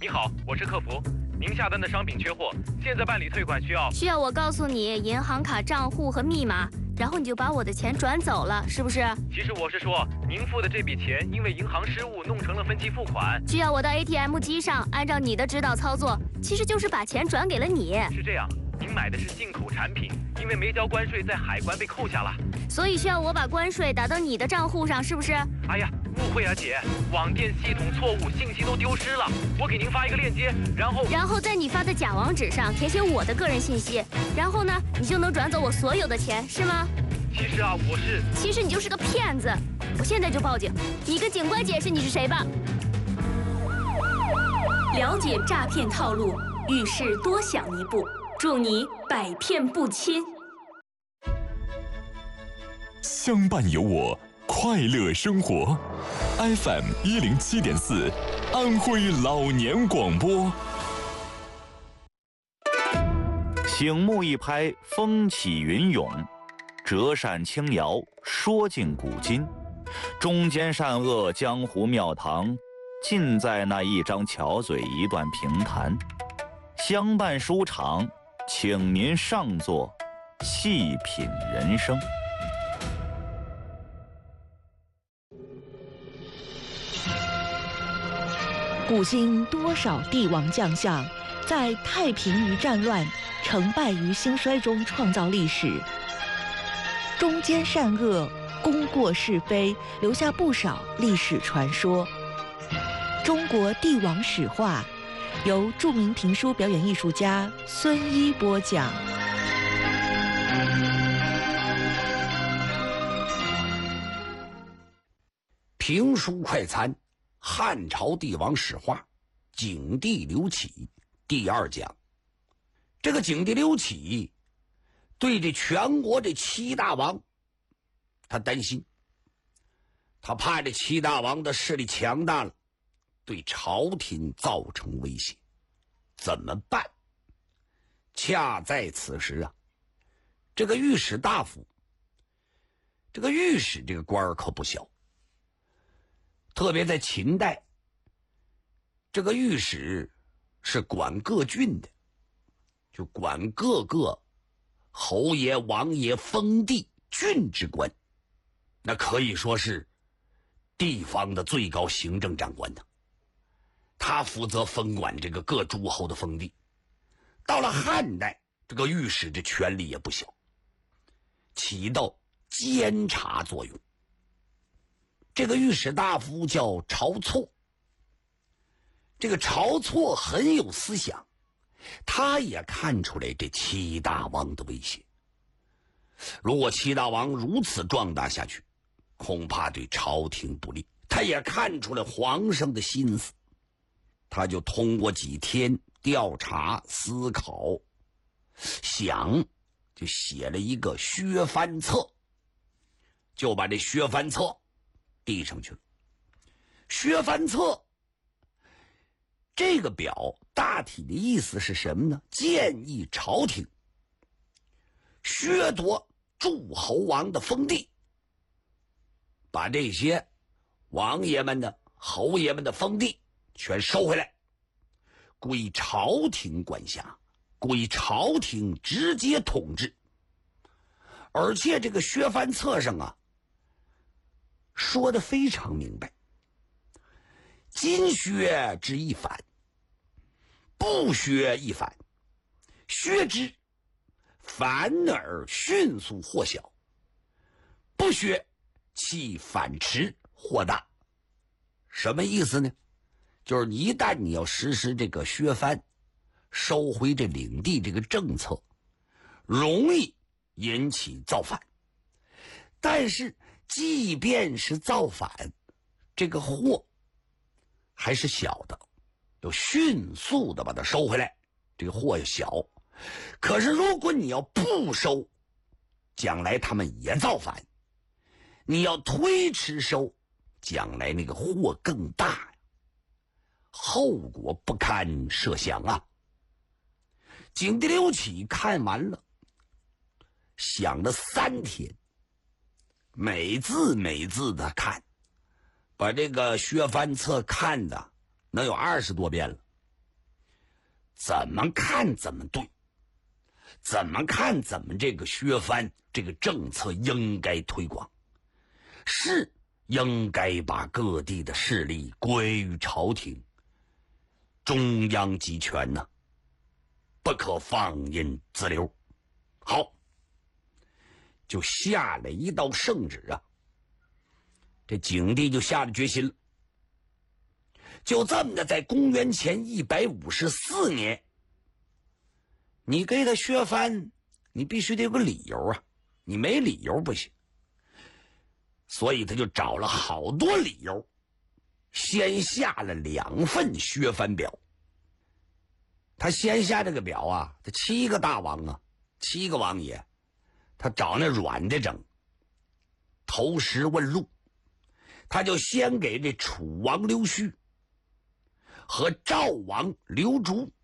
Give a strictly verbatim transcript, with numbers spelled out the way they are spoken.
好，我是客服，您下单的商品缺货，现在办理退款需要需要我告诉你银行卡账户和密码，然后你就把我的钱转走了，是不是？ 其实我是说，您付的这笔钱因为银行失误弄成了分期付款， 需要我到 A T M 机上按照你的指导操作，其实就是把钱转给了你。 是这样，您买的是进口产品，因为没交关税，在海关被扣下了， 所以需要我把关税打到你的账户上，是不是？ 哎呀，误会啊姐，网店系统错误，信息都丢失了。我给您发一个链接，然后然后在你发的假网址上填写我的个人信息，然后呢，你就能转走我所有的钱，是吗？ 其实啊，我是…… 其实你就是个骗子，我现在就报警，你跟警官解释你是谁吧。 了解诈骗套路，遇事多想一步，祝你百骗不侵。 相伴有我，快乐生活。F M 一零七点四，安徽老年广播。 醒目一拍，风起云涌；折扇轻摇，说尽古今。中间善恶，江湖庙堂，尽在那一张巧嘴，一段评弹。相伴书场，请您上座，细品人生。 古今多少帝王将相，在太平于战乱、成败于兴衰中创造历史，中间善恶、功过是非，留下不少历史传说。中国帝王史话，由著名评书表演艺术家孙一播讲。 评书快餐，汉朝帝王史话，景帝刘启第二讲。这个景帝刘启对这全国这七大王，他担心，他怕这七大王的势力强大了，对朝廷造成威胁，怎么办？恰在此时啊，这个御史大夫，这个御史这个官儿可不小，特别在秦代，这个御史是管各郡的，就管各个侯爷、王爷、封地、郡之官，那可以说是地方的最高行政长官呢。他负责分管这个各诸侯的封地。到了汉代，这个御史这权力也不小，起到监察作用。这个御史大夫叫晁错，这个晁错很有思想，他也看出来这七大王的威胁。如果七大王如此壮大下去，恐怕对朝廷不利。他也看出了皇上的心思，他就通过几天调查思考，想就写了一个削藩册，就把这削藩册递上去了。削藩册这个表大体的意思是什么呢？建议朝廷削夺诸侯王的封地，把这些王爷们的、侯爷们的封地全收回来，归朝廷管辖，归朝廷直接统治。而且这个削藩册上啊，说得非常明白，今削之一反，不削一反，削之反而迅速或小，不削其反迟或大。什么意思呢？就是你一旦你要实施这个削藩、收回这领地这个政策，容易引起造反。但是即便是造反，这个祸还是小的，要迅速的把它收回来，这个祸要小。可是如果你要不收，将来他们也造反，你要推迟收，将来那个祸更大呀，后果不堪设想啊。景帝刘启看完了，想了三天，每字每字的看，把这个削藩册看的能有二十多遍了。 怎么看怎么对，怎么看怎么这个削藩这个政策应该推广，是应该把各地的势力归于朝廷，中央集权呢、啊，不可放任自流。好，就下了一道圣旨啊。这景帝就下了决心了，就这么的，在公元前一百五十四年，你给他削藩，你必须得有个理由啊，你没理由不行。所以他就找了好多理由，先下了两份削藩表。他先下这个表啊，他七个大王啊，七个王爷，他找那软的整，投石问路。他就先给这楚王刘胥和赵王刘竹